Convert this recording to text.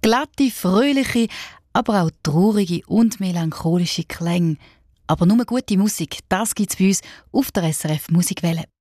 Glatte, fröhliche, aber auch traurige und melancholische Klänge. Aber nur gute Musik, das gibt es bei uns auf der SRF Musikwelle.